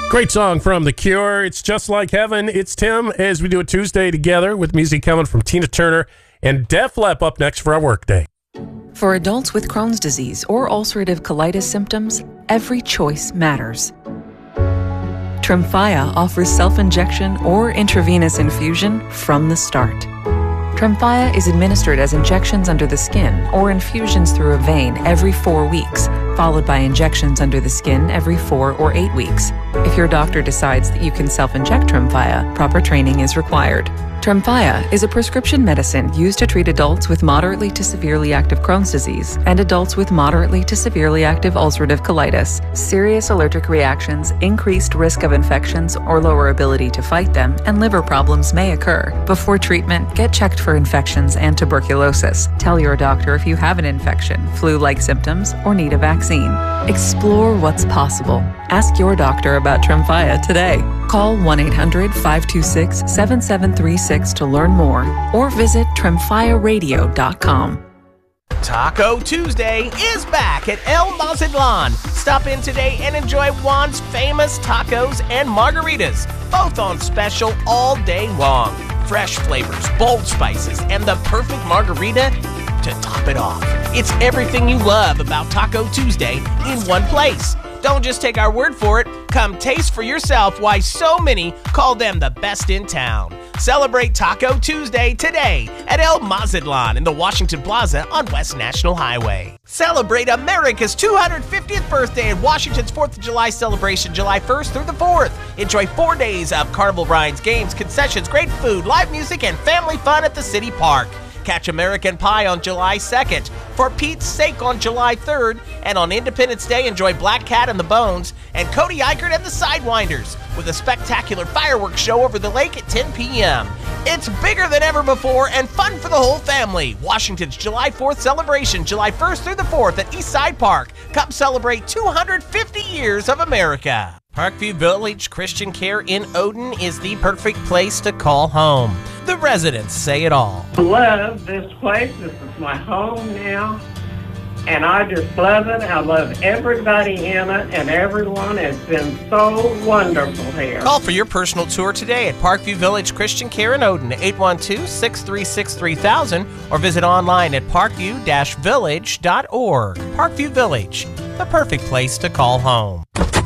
Great song from The Cure. It's Just Like Heaven. It's Tim as we do a Tuesday together with music coming from Tina Turner and Def Leppard up next for our workday. For adults with Crohn's disease or ulcerative colitis symptoms, every choice matters. Tremfya offers self-injection or intravenous infusion from the start. Tremfya is administered as injections under the skin or infusions through a vein every 4 weeks, followed by injections under the skin every 4 or 8 weeks. If your doctor decides that you can self-inject Tremfya, proper training is required. Tremfya is a prescription medicine used to treat adults with moderately to severely active Crohn's disease and adults with moderately to severely active ulcerative colitis. Serious allergic reactions, increased risk of infections or lower ability to fight them, and liver problems may occur. Before treatment, get checked for infections and tuberculosis. Tell your doctor if you have an infection, flu-like symptoms, or need a vaccine. Explore what's possible. Ask your doctor about Tremfya today. Call 1-800-526-7736 to learn more or visit TremfyaRadio.com. Taco Tuesday is back at El Mazatlan. Stop in today and enjoy Juan's famous tacos and margaritas, both on special all day long. Fresh flavors, bold spices, and the perfect margarita to top it off. It's everything you love about Taco Tuesday in one place. Don't just take our word for it. Come taste for yourself why so many call them the best in town. Celebrate Taco Tuesday today at El Mazatlan in the Washington Plaza on West National Highway. Celebrate America's 250th birthday at Washington's 4th of July celebration July 1st through the 4th. Enjoy 4 days of Carnival rides, games, concessions, great food, live music, and family fun at the City Park. Catch American Pie on July 2nd. For Pete's Sake on July 3rd. And on Independence Day, enjoy Black Cat and the Bones and Cody Eichert and the Sidewinders with a spectacular fireworks show over the lake at 10 p.m. It's bigger than ever before and fun for the whole family. Washington's July 4th celebration, July 1st through the 4th at Eastside Park. Come celebrate 250 years of America. Parkview Village Christian Care in Odin is the perfect place to call home. The residents say it all. I love this place. This is my home now, and I just love it. I love everybody in it, and everyone has been so wonderful here. Call for your personal tour today at Parkview Village Christian Care in Odin, 812-636-3000, or visit online at parkview-village.org. Parkview Village, the perfect place to call home.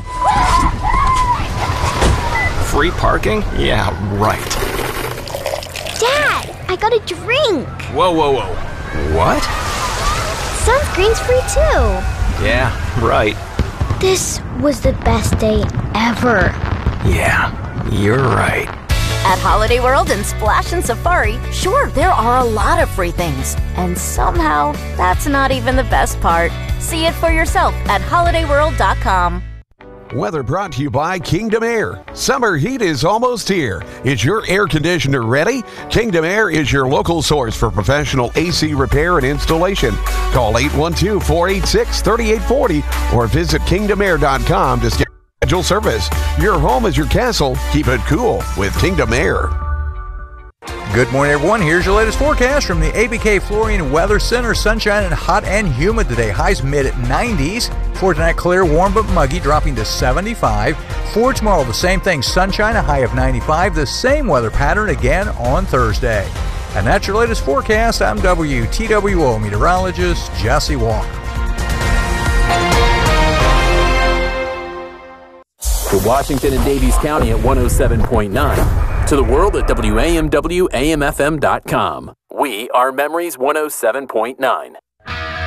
Free parking? Yeah, right. Dad, I got a drink. Whoa. What? Sunscreen's free too. Yeah, right. This was the best day ever. Yeah, you're right. At Holiday World and Splash and Safari, sure, there are a lot of free things. And somehow, that's not even the best part. See it for yourself at holidayworld.com. Weather brought to you by Kingdom Air. Summer heat is almost here. Is your air conditioner ready? Kingdom Air is your local source for professional AC repair and installation. Call 812-486-3840 or visit kingdomair.com to schedule service. Your home is your castle. Keep it cool with Kingdom Air. Good morning, everyone. Here's your latest forecast from the ABK Flooring Weather Center. Sunshine and hot and humid today. Highs mid-90s. For tonight, clear, warm but muggy, dropping to 75. For tomorrow, the same thing. Sunshine, a high of 95. The same weather pattern again on Thursday. And that's your latest forecast. I'm WTWO meteorologist Jesse Walker. To Washington and Davies County at 107.9. To the world at WAMWAMFM.com. We are Memories 107.9.